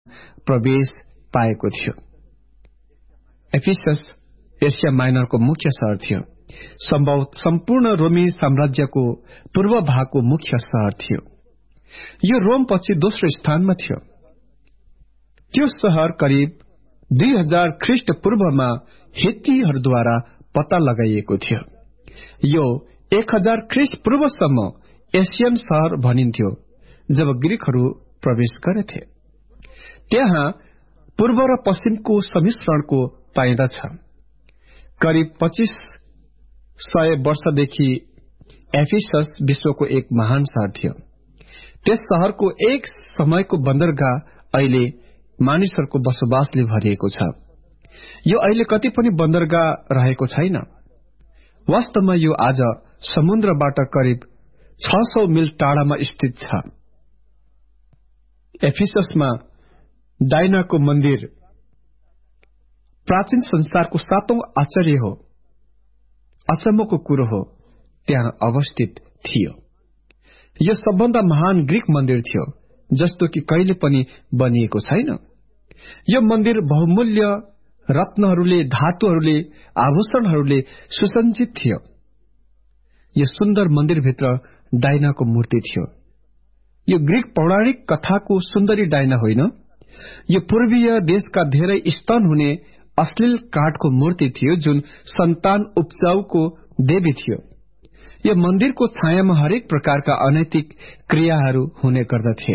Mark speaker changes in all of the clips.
Speaker 1: प्रवेश पाएको थियो। एफिसस एसिया माइनरको मुख्य शहर थियो। सम्पूर्ण रोमी साम्राज्यको पूर्व भागको मुख्य शहर थियो। यो रोम पछि दोस्रो स्थानमा थियो। त्यो शहर करिब 2000 ख्रीष्ट पूर्वमा हित्तीहरूद्वारा पत्ता लगाइएको थियो। यो 1000 ख्रीष्ट पूर्वसम्म एसियन शहर भनिन्थ्यो जब ग्रीकहरू प्रवेश गरेथे। त्यहाँ पूर्व र पश्चिमको सम्मिश्रणको पाइँदछ। करिब 2500 वर्षदेखि एफिसस विश्वको एक महान शहर थियो। त्यस शहरको एक समयको बन्दरगाह अहिले मानिसहरूको बसोबासले भरिएको छ। यो अहिले कति पनि बन्दरगाह रहेको छैन। वास्तवमा यो आज समुद्रबाट करिब 600 मिल टाढामा स्थित छ। एफिससमा डायनाको मन्दिर प्राचीन संसारको 7औं आश्चर्य हो, अचम्मको कुरो हो, त्यहाँ अवस्थित थियो। यो सबभन्दा महान ग्रीक मन्दिर थियो जस्तो कि कहिले पनि बनिएको छैन। यो मन्दिर बहुमूल्य रत्नहरूले, धातुहरूले, आभूषणहरूले सुसज्जित थियो। यो सुन्दर मन्दिरभित्र डायनाको मूर्ति थियो। यो ग्रीक पौराणिक कथाको सुन्दरी डायना होइन। यो पूर्वीय देशका धेरै स्तन हुने अश्लील काठको मूर्ति थियो जुन सन्तान उपजाउको देवी थियो। यो मन्दिरको छायामा हरेक प्रकारका अनैतिक क्रियाहरू हुने गर्दथे।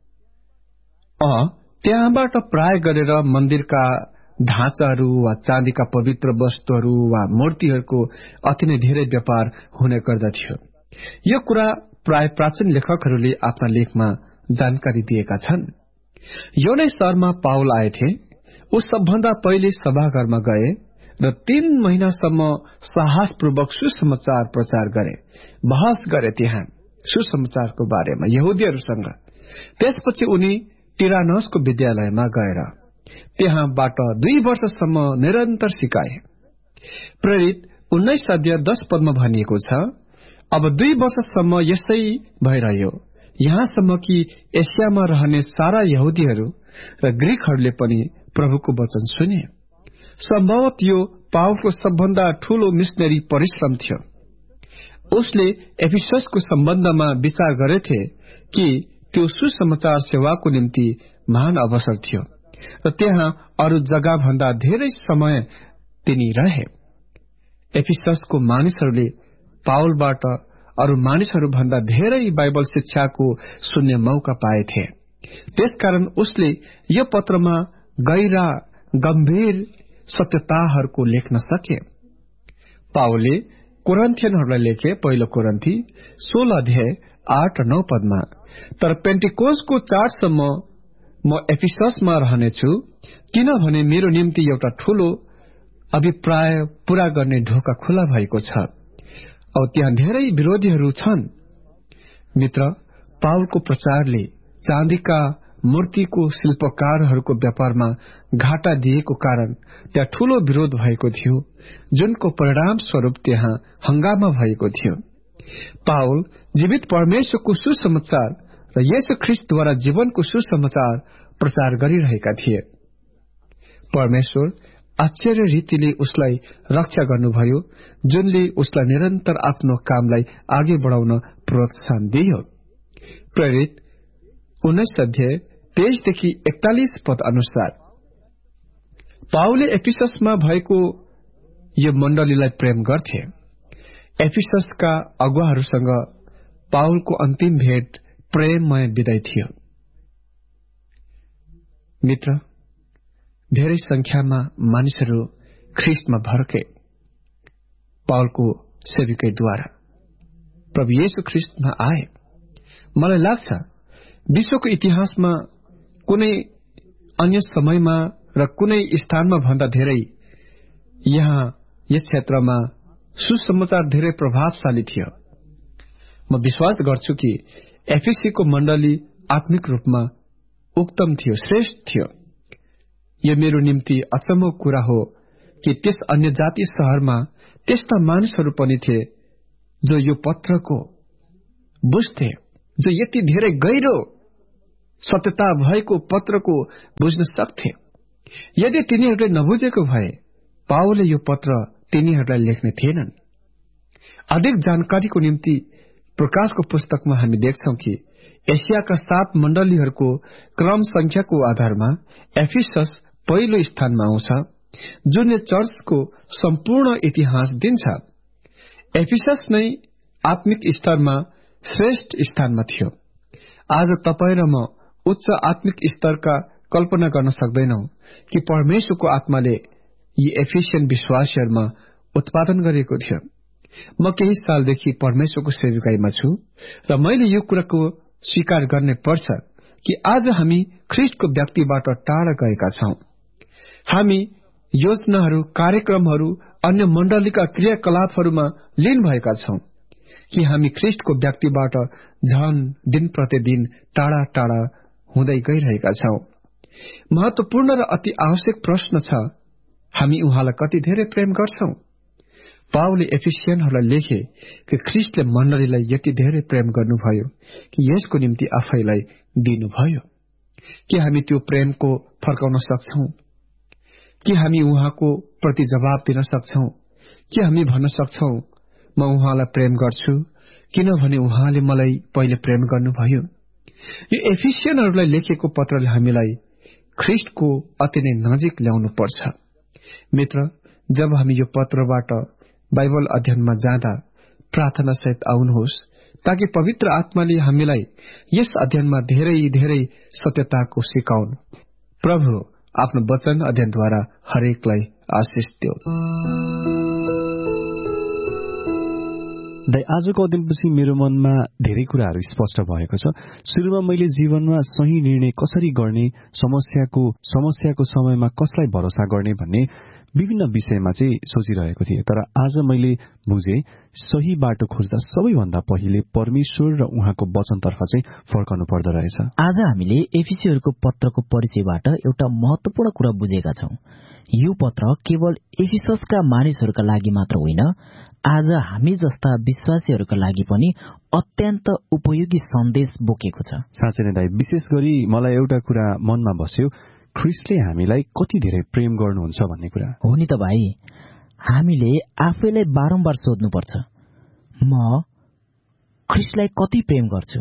Speaker 1: त्यहाँबाट प्राय गरेर मन्दिरका ढाँचाहरू वा चाँदीका पवित्र वस्तुहरू वा मूर्तिहरूको अति नै धेरै व्यापार हुने गर्दथ्यो। यो कुरा प्राय प्राचीन लेखकहरूले आफ्ना लेखमा जानकारी दिएका छन्। यो नै शहरमा पाउल आएथे। ऊ सबभन्दा पहिले सभाघरमा गए र 3 महिनासम्म साहसपूर्वक सुसमाचार प्रचार गरे, बहस गरे त्यहाँ सुसमाचारको बारेमा यहुदीहरूसँग। त्यसपछि उनी टिरानसको विद्यालयमा गएर त्यहाँबाट 2 वर्षसम्म निरन्तर सिकाए। प्रेरित 19 अध्याय 10 पदमा भनिएको छ, अब 2 वर्षसम्म यसै भइरह्यो, यहाँसम्म कि एसियामा रहने सारा यहुदीहरू र ग्रीकहरूले पनि प्रभुको वचन सुने। सम्भवतः यो पावलको सबभन्दा ठूलो मिशनरी परिश्रम थियो। उसले एफिससको सम्बन्धमा विचार गरेथे कि त्यो सुसमाचार सेवाको निम्ति महान अवसर थियो र त्यहाँ अरू जग्गा भन्दा धेरै समय तिनी रहे। एफिससको मानिसहरूले पावलबाट अरू मानिसहरू भन्दा धेरै बाइबल शिक्षाको सुन्ने मौका पाएथे। त्यसकारण उसले यो पत्रमा गहिरा गम्भीर सत्यताहरूको लेख्न सके। पावलले कोरिन्थियनहरूलाई लेखे, पहिलो कोरिन्थी 16 अध्याय 8 र 9 पदमा, तर पेन्टिकोसको चाडसम्म म एफिससमा रहनेछु, किनभने मेरो निम्ति एउटा ठूलो अभिप्राय पूरा गर्ने ढोका खुला भएको छ। अब त्यहाँ धेरै विरोधीहरू छन्। मित्र, पावलको प्रचारले चाँदीका मूर्तिको शिल्पकारहरूको व्यापारमा घाटा दिएको कारण त्यहाँ ठूलो विरोध भएको थियो, जुनको परिणाम स्वरूप त्यहाँ हंगामा भएको थियो। पावल जीवित परमेश्वरको सुसमाचार र येशू ख्रीष्टद्वारा जीवनको सुसमाचार प्रचार गरिरहेका थिए। परमेश्वर आश्चर्य रीतिले उसलाई रक्षा गर्नुभयो, जुनले उसलाई निरन्तर आफ्नो कामलाई अघि बढाउन प्रोत्साहन दियो। प्रेरित 19 अध्याय 23 देखि 41 पद अनुसार पावलले एफिससमा भएको यो मण्डलीलाई प्रेम गर्थे। एफिससका अगुवाहरूसँग पावलको अन्तिम भेट प्रेममय विदाई थियो। मित्र, धेरै संख्यामा मानिसहरू ख्रीष्टमा भर्के पावलको सेविकैद्वारा प्रभु येशू ख्रीष्टमा आए। मलाई लाग्छ विश्वको इतिहासमा कुनै अन्य समयमा र कुनै स्थानमा भन्दा धेरै यहाँ यस क्षेत्रमा सुसमाचार धेरै प्रभावशाली थियो। म विश्वास गर्छु कि एफिसीको मण्डली आत्मिक रूपमा उत्तम थियो, श्रेष्ठ थियो। यो मेरो निम्ति अचम्मको कुरा हो कि त्यस अन्य जाति शहरमा त्यस्ता मानिसहरू पनि थिए जो यो पत्रको बुझ्थे, जो यति धेरै गहिरो सत्यता भएको पत्रको बुझ्न सक्थे। यदि तिनीहरूले नबुझेको भए पावलले यो पत्र तिनीहरूलाई लेख्ने थिएनन्। अधिक जानकारीको निम्ति प्रकाशको पुस्तकमा हामी देख्छौं कि एसियाका 7 मण्डलीहरूको क्रम संख्याको आधारमा एफिसस पहिलो स्थानमा आउँछ, जुन चर्चको सम्पूर्ण इतिहास दिन्छ। एफिसस नै आत्मिक स्तरमा श्रेष्ठ स्थानमा थियो। आज तपाईँ र म उच्च आत्मिक स्तरका कल्पना गर्न सक्दैनौ कि परमेश्वरको आत्माले यी एफिसियन विश्वासीहरूमा उत्पादन गरेको थियो। म केही सालदेखि परमेश्वरको सेविकाईमा छु र मैले यो कुराको स्वीकार गर्ने पर्छ कि आज हामी ख्रीष्टको व्यक्तिबाट टाढा गएका छौं। हामी योजनाहरू, कार्यक्रमहरू, अन्य मण्डलीका क्रियाकलापहरूमा लीन भएका छौं कि हामी ख्रीष्टको व्यक्तिबाट झन दिन प्रतिदिन टाढा टाढा हुँदै गइरहेका छौं। महत्वपूर्ण र अति आवश्यक प्रश्न छ, हामी उहाँलाई कति धेरै प्रेम गर्छौं? पावलले एफिसियनहरूलाई लेखे कि ख्रीष्टले मण्डलीलाई यति धेरै प्रेम गर्नुभयो कि यसको निम्ति आफैलाई दिनुभयो। कि हामी त्यो प्रेमको फर्काउन सक्छौं? कि हामी उहाँको प्रति जवाब दिन सक्छौं? कि हामी भन्न सक्छौं, म उहाँलाई प्रेम गर्छु किनभने उहाँले मलाई पहिले प्रेम गर्नुभयो? यो एफिसियनहरूलाई लेखेको पत्रले हामीलाई ख्रीष्टको अति नै नजिक ल्याउनु पर्छ। मित्र, जब हामी यो पत्रबाट बाइबल अध्ययनमा जाँदा प्रार्थना सहित आउनुहोस्, ताकि पवित्र आत्माले हामीलाई यस अध्ययनमा धेरै धेरै सत्यताको सिकाउन्। प्रभु आफ्नो वचन अध्ययनद्वारा हरेकलाई आशिष दियो।
Speaker 2: आजको अध्ययनपछि मेरो मनमा धेरै कुराहरू स्पष्ट भएको छ। सुरुमा मैले जीवनमा सही निर्णय कसरी गर्ने, समस्याको समयमा कसलाई भरोसा गर्ने भन्ने विभिन्न विषयमा चाहिँ सोचिरहेको थिएँ। तर आज मैले बुझे सही बाटो खोज्दा सबैभन्दा पहिले परमेश्वर र उहाँको वचनतर्फ चाहिँ फर्कनु पर्दो रहेछ।
Speaker 3: आज हामीले एफिसीहरूको पत्रको परिचयबाट एउटा महत्वपूर्ण कुरा बुझेका छौं। यो पत्र केवल एफिससका मानिसहरूका लागि मात्र होइन, आज हामी जस्ता विश्वासीहरूका लागि पनि अत्यन्त उपयोगी सन्देश बोकेको छ।
Speaker 2: साँच्चै नै दाइ, विशेष गरी मलाई एउटा कुरा मनमा बस्यो, ख्रीष्टले हामीलाई कति धेरै प्रेम गर्नुहुन्छ भन्ने कुरा।
Speaker 3: हो नि त भाइ, हामीले आफैलाई बारम्बार सोध्नुपर्छ, म ख्रीष्टलाई कति प्रेम गर्छु?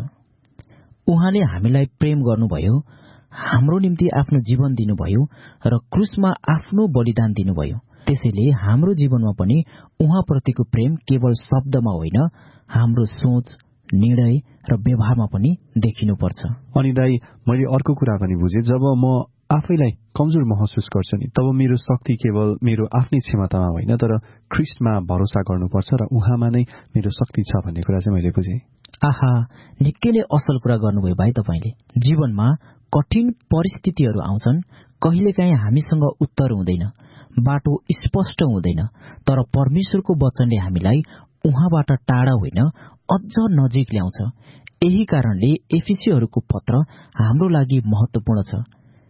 Speaker 3: उहाँले हामीलाई प्रेम गर्नुभयो, हाम्रो निम्ति आफ्नो जीवन दिनुभयो र क्रुसमा आफ्नो बलिदान दिनुभयो। त्यसैले हाम्रो जीवनमा पनि उहाँप्रतिको प्रेम केवल शब्दमा होइन, हाम्रो सोच, निर्णय र व्यवहारमा पनि देखिनुपर्छ।
Speaker 2: अनि दाइ, मैले अर्को कुरा पनि बुझे, जब म आफैलाई कमजोर महसुस गर्छु नि, तब मेरो शक्ति केवल मेरो आफ्नै क्षमतामा होइन, तर ख्रीष्टमा भरोसा गर्नुपर्छ र उहाँमा नै मेरो शक्ति छ भन्ने कुरा चाहिँ मैले बुझेँ।
Speaker 3: आहा, निकै नै असल कुरा गर्नुभयो भाइ तपाईँले। जीवनमा कठिन परिस्थितिहरू आउँछन्, कहिलेकाहीँ हामीसँग उत्तर हुँदैन, बाटो स्पष्ट हुँदैन, तर परमेश्वरको वचनले हामीलाई उहाँबाट टाढा होइन अझ नजिक ल्याउँछ। यही कारणले एफिसीहरूको पत्र हाम्रो लागि महत्वपूर्ण छ।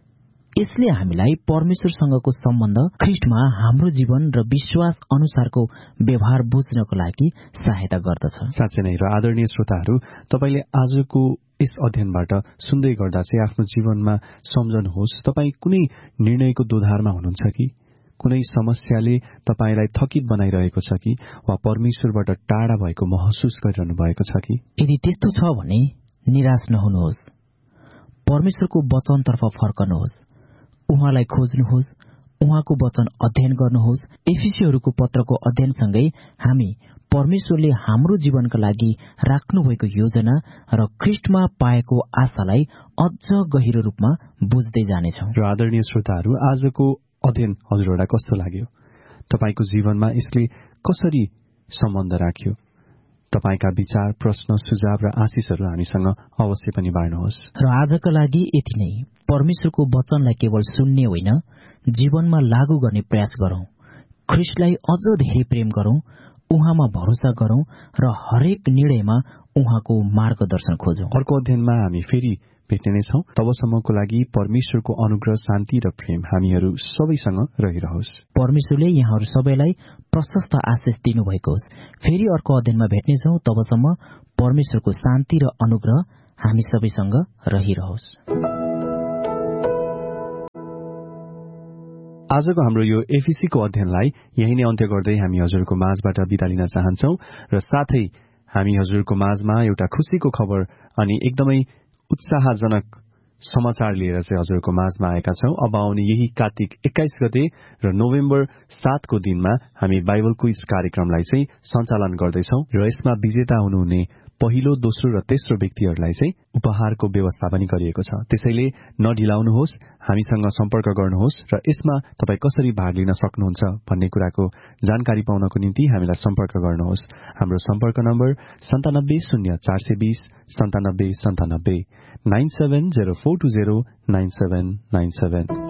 Speaker 3: यसले हामीलाई परमेश्वरसँगको सम्बन्ध, ख्रीष्टमा हाम्रो जीवन र विश्वास अनुसारको व्यवहार बुझ्नको लागि सहायता गर्दछ।
Speaker 2: साँच्चै नै। र आदरणीय श्रोताहरू, तपाईले आजको यस अध्ययनबाट सुन्दै गर्दा चाहिँ आफ्नो जीवनमा सम्झनुहोस्, तपाईँ कुनै निर्णयको दोधारमा हुनुहुन्छ कि, कुनै समस्याले तपाईलाई थकित बनाइरहेको छ कि, वा परमेश्वरबाट टाढा भएको महसुस गरिरहनु भएको छ कि?
Speaker 3: यदि त्यस्तो छ भने निराश नहुनुहोस्, परमेश्वरको वचनतर्फ फर्कनुहोस्, उहाँलाई खोज्नुहोस्, उहाँको वचन अध्ययन गर्नुहोस्। एफिसीहरूको पत्रको अध्ययनसँगै हामी परमेश्वरले हाम्रो जीवनका लागि राख्नुभएको योजना र ख्रीष्टमा पाएको आशालाई अझ गहिरो रूपमा बुझ्दै जानेछौँ।
Speaker 2: र आदरणीय श्रोताहरू, आजको अध्ययन हजुरहरूलाई कस्तो लाग्यो? तपाईको जीवनमा यसले कसरी सम्बन्ध राख्यो? तपाईका विचार, प्रश्न, सुझाव र आशिषहरू हामीसँग अवश्य पनि बाँड्नुहोस्।
Speaker 3: र आजका लागि यति नै। परमेश्वरको वचनलाई केवल सुन्ने होइन, जीवनमा लागू गर्ने प्रयास गरौं। ख्रीष्टलाई अझ धेरै प्रेम गरौं, उहाँमा भरोसा गरौं र हरेक निर्णयमा उहाँको मार्गदर्शन खोजौं।
Speaker 2: अर्को अध्ययनमा हामी फेरि भेट्ने नै छौं। तबसम्मको लागि परमेश्वरको अनुग्रह, शान्ति र प्रेम हामीहरू सबैसँग रहिरहोस्।
Speaker 3: परमेश्वरले यहाँहरू सबैलाई प्रशस्त आशिष दिनुभएको होस्। फेरि अर्को अध्ययनमा भेट्नेछौं। तबसम्म परमेश्वरको शान्ति र अनुग्रह हामी सबैसँग रहिरहोस्।
Speaker 2: आजको हाम्रो यो एफिसीको अध्ययनलाई यही नै अन्त्य गर्दै हामी हजुरको माझबाट बिदा लिन चाहन्छौं र साथै हामी हजुरको माझमा एउटा खुशीको खबर अनि एकदमै उत्साहजनक समाचार लिएर चाहिँ हजुरको माझमा आएका छौं। अब आउने यही कार्तिक 21 गते र नोभेम्बर 7 को दिनमा हामी बाइबल क्विज कार्यक्रमलाई चाहिँ सञ्चालन गर्दैछौं र यसमा विजेता हुनुहुने पहिलो, दोस्रो र तेस्रो व्यक्तिहरूलाई चाहिँ उपहारको व्यवस्था पनि गरिएको छ। त्यसैले नढिलाउनुहोस्, हामीसँग सम्पर्क गर्नुहोस् र यसमा तपाई कसरी भाग लिन सक्नुहुन्छ भन्ने कुराको जानकारी पाउनको निम्ति हामीलाई सम्पर्क गर्नुहोस्। हाम्रो सम्पर्क नम्बर 970420 9797 970420 9797।